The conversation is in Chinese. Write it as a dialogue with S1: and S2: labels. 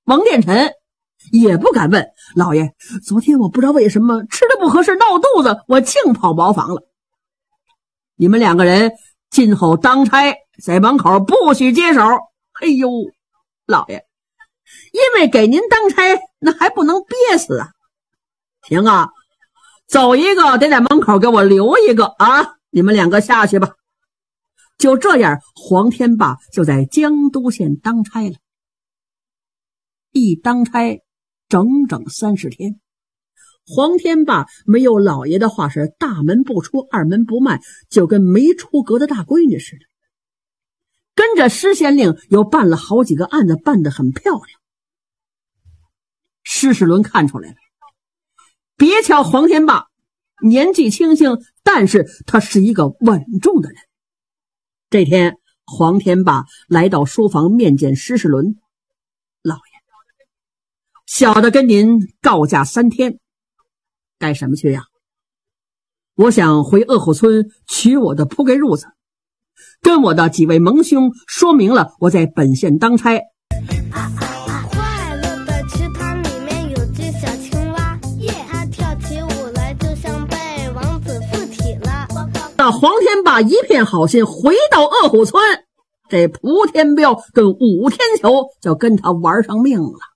S1: 王殿臣也不敢问老爷，昨天我不知道为什么吃的不合适闹肚子，我净跑茅房了。你们2个人今后当差在门口不许接手。哎呦，老爷，因为给您当差那还不能憋死啊。行啊，走一个得在门口给我留一个啊，你们2个下去吧。就这样，黄天霸就在江都县当差了。一当差整整30天。黄天霸没有老爷的话是大门不出二门不迈，就跟没出阁的大闺女似的。跟着施县令又办了好几个案子，办得很漂亮。施世伦看出来了，别瞧黄天霸年纪轻轻，但是他是一个稳重的人。这天黄天霸来到书房面见施世伦，老爷，小的跟您告假3天。干什么去呀？我想回鄂虎村取我的铺盖褥子，跟我的几位盟兄说明了我在本县当差。
S2: 快乐的池塘里面有只小青蛙，它跳起舞来就像被王子附体了。
S1: 那黄天霸一片好心回到鄂虎村，这蒲天彪跟武天球就跟他玩上命了。